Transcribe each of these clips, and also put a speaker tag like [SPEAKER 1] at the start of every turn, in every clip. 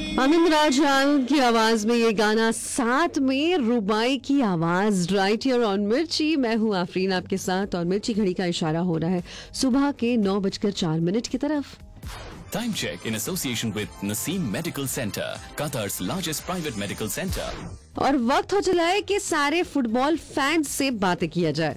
[SPEAKER 1] आनंद राजा की आवाज में ये गाना, साथ में रुबाई की आवाज, राइट हियर ऑन मिर्ची। मैं हूँ आफरीन आपके साथ और मिर्ची घड़ी का इशारा हो रहा है सुबह के 9:04 की तरफ।
[SPEAKER 2] Time check in association with Naseem Medical Center, Qatar's largest private medical center.
[SPEAKER 1] और वक्त हो चला है कि सारे फुटबॉल फैंस से बातें किया जाए।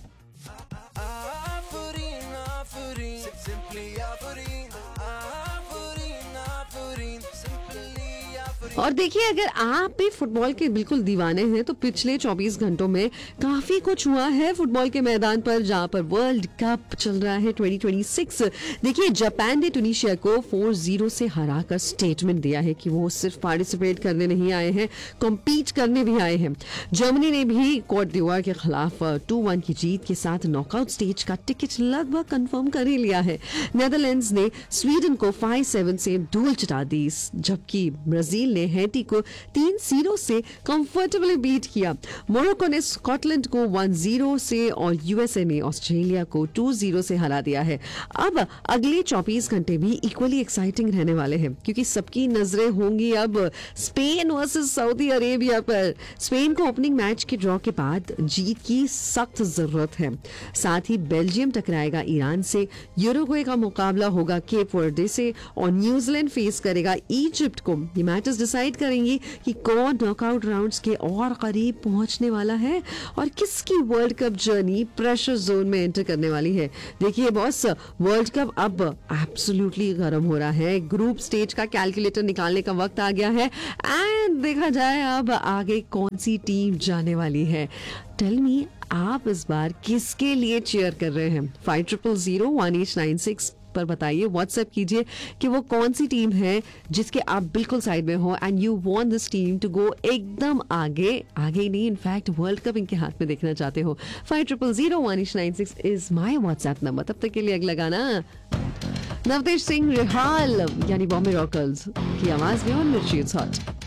[SPEAKER 1] और देखिए, अगर आप भी फुटबॉल के बिल्कुल दीवाने हैं तो पिछले 24 घंटों में काफी कुछ हुआ है फुटबॉल के मैदान पर, जहां पर वर्ल्ड कप चल रहा है 2026। देखिए, जापान ने ट्यूनीशिया को 4-0 से हराकर स्टेटमेंट दिया है कि वो सिर्फ पार्टिसिपेट करने नहीं आए हैं, कॉम्पीट करने भी आए हैं। जर्मनी ने भी कोट दीवार के खिलाफ 2-1 की जीत के साथ नॉकआउट स्टेज का टिकट लगभग कंफर्म कर ही लिया है। नेदरलैंड्स ने स्वीडन को 5-7 से धूल चटा दी, जबकि ब्राजील ने हैटी को 3-0 से कंफर्टेबली बीट किया। मोरक्को ने स्कॉटलैंड को 1-0 से और यूएसए ने ऑस्ट्रेलिया को 2-0 से हरा दिया है। अब अगले 24 घंटे भी इक्वली एक्साइटिंग रहने वाले हैं, क्योंकि सबकी नजरें होंगी अब स्पेन वर्सेस सऊदी अरेबिया पर। स्पेन को ओपनिंग मैच के ड्रॉ के बाद जीत की सख्त जरूरत है। साथ ही बेल्जियम टकराएगा ईरान से, यूरुग्वे का मुकाबला होगा केप वर्डे से और न्यूजीलैंड फेस करेगा इजिप्ट को। ये मैचेस डिसाइड करेंगे कि कौन नॉकआउट राउंड्स के और करीब पहुंचने वाला है और किसकी world cup journey pressure zone में एंटर करने वाली है। देखिए बॉस, वर्ल्ड कप अब एब्सोल्युटली गर्म हो रहा है। ग्रुप स्टेज का कैलकुलेटर निकालने का वक्त आ गया है एंड देखा जाए अब आगे कौन सी टीम जाने वाली है। टेल मी, आप इस बार किसके लिए चीयर कर रहे हैं? 50018996 पर बताइए, व्हाट्सएप कीजिए कि वो कौन सी टीम है जिसके आप बिल्कुल साइड में हो and you want this team to go एकदम आगे ही नहीं, इनफैक्ट वर्ल्ड कप इनके हाथ में देखना चाहते हो। 50018996 इज माय व्हाट्सएप नंबर। तब तक के लिए अगला गाना नवतेज सिंह रिहाल यानी बॉम्बे रॉकर्स की आवाज में और मिर्ची इट्स हॉट।